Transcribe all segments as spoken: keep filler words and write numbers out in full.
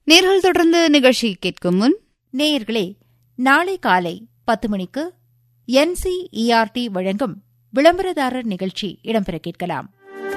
நேர்கள் தொடர்ந்து நிகழ்ச்சி கேட்கும் முன், நேயர்களே, நாளை காலை பத்து மணிக்கு என்சிஇஆர்டி வழங்கும் விளம்பரதாரர் நிகழ்ச்சி இடம்பெற கேட்கலாம்.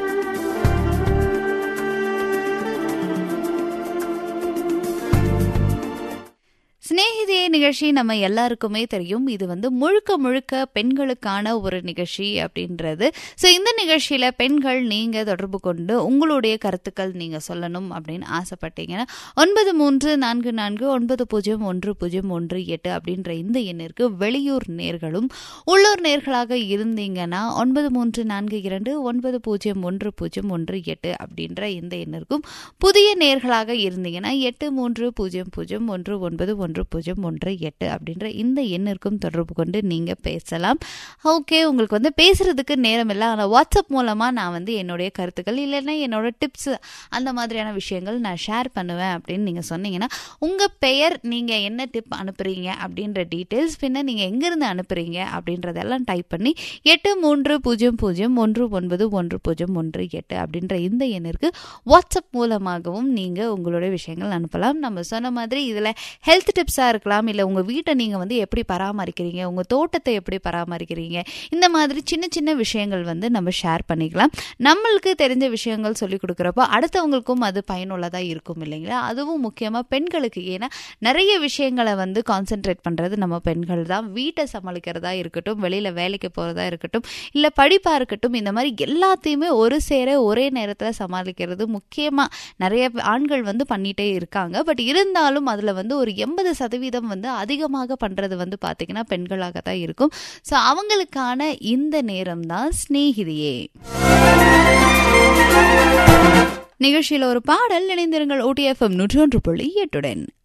ஸ்நேகிதியே நிகழ்ச்சி நம்ம எல்லாருக்குமே தெரியும். இது வந்து முழுக்க முழுக்க பெண்களுக்கான ஒரு நிகழ்ச்சி அப்படின்றது. ஸோ இந்த நிகழ்ச்சியில பெண்கள் நீங்க தொடர்பு கொண்டு உங்களுடைய கருத்துக்கள் நீங்க சொல்லணும் அப்படின்னு ஆசைப்பட்டீங்கன்னா ஒன்பது மூன்று நான்கு நான்கு ஒன்பது பூஜ்ஜியம் ஒன்று பூஜ்ஜியம் ஒன்று எட்டு அப்படின்ற இந்த எண்ணிற்கு வெளியூர் நேர்களும் உள்ளூர் நேர்களாக இருந்தீங்கன்னா ஒன்பது மூன்று நான்கு இரண்டு ஒன்பது பூஜ்ஜியம் ஒன்று பூஜ்ஜியம் ஒன்று எட்டு அப்படின்ற இந்த எண்ணிற்கும், புதிய நேர்களாக இருந்தீங்கன்னா எட்டு மூன்று பூஜ்ஜியம் பூஜ்ஜியம் ஒன்று ஒன்பது ஒன்று பூஜ்ஜியம் ஒன்று எட்டு அப்படின்ற இந்த எண்ணிற்கும் தொடர்பு கொண்டு நீங்க பேசலாம். ஓகே, உங்களுக்கு வந்து பேசுறதுக்கு நேரம் இல்லை, ஆனால் வாட்ஸ்அப் மூலமா நான் வந்து என்னுடைய கருத்துக்கள் இல்லைன்னா என்னோட டிப்ஸ் அந்த மாதிரியான விஷயங்கள் நான் ஷேர் பண்ணுவேன் அப்படின்னு நீங்க சொன்னீங்கன்னா உங்க பெயர், நீங்க என்ன டிப் அனுப்புறீங்க அப்படின்ற டீட்டெயில்ஸ், பின்ன நீங்க எங்கிருந்து அனுப்புறீங்க அப்படின்றதெல்லாம் டைப் பண்ணி எட்டு மூன்று பூஜ்ஜியம் பூஜ்ஜியம் ஒன்று ஒன்பது ஒன்று பூஜ்ஜியம் ஒன்று எட்டு அப்படின்ற இந்த எண்ணிற்கு வாட்ஸ்அப் மூலமாகவும் நீங்க உங்களுடைய விஷயங்கள் அனுப்பலாம். நம்ம சொன்ன மாதிரி இதுல ஹெல்த் டிப்ஸா இருக்கலாம், இல்ல உங்க வீட்டை நீங்க வந்து எப்படி பராமரிக்கிறீங்க, உங்க தோட்டத்தை எப்படி பராமரிக்கிறீங்க, இந்த மாதிரி சின்ன சின்ன விஷயங்கள் வந்து நம்ம ஷேர் பண்ணிக்கலாம். நம்மளுக்கு தெரிஞ்ச விஷயங்கள் சொல்லி கொடுக்குறப்போ அடுத்தவங்களுக்கும் அது பயனுள்ளதா இருக்கும் இல்லைங்களா? அதுவும் முக்கியமா பெண்களுக்கு. ஏன்னா நிறைய விஷயங்களை வந்து கான்சென்ட்ரேட் பண்றது நம்ம பெண்கள் தான். வீட்டை சமாளிக்கிறதா இருக்கட்டும், வெளியில வேலைக்கு போறதா இருக்கட்டும், இல்ல படிப்பா இருக்கட்டும், இந்த மாதிரி எல்லாத்தையுமே ஒரு சேர ஒரே நேரத்துல சமாளிக்கிறது முக்கியமா நிறைய ஆண்கள் வந்து பண்ணிட்டே இருக்காங்க. பட் இருந்தாலும் அதுல வந்து ஒரு எண்பது சதவீதம் வந்து அதிகமாக பண்றது வந்து பாத்தீங்கன்னா பெண்களாக தான் இருக்கும். சோ அவங்களுக்கான இந்த நேரம் தான் ஸ்நேகிதியே நிகழ்ச்சியில் ஒரு பாடல். இணைந்திருங்கள் ஓ டி எஃப் எம் நூற்றி ஒன்று புள்ளி எட்டுடன்.